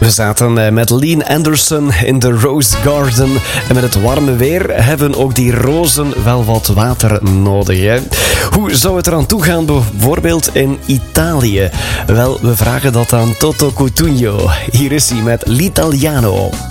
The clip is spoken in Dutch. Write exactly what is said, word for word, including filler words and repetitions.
We zaten met Lean Anderson in de Rose Garden. En met het warme weer hebben ook die rozen wel wat water nodig. Hè? Hoe zou het eraan toe gaan bijvoorbeeld in Italië? Wel, we vragen dat aan Toto Cutugno. Hier is hij met L'Italiano.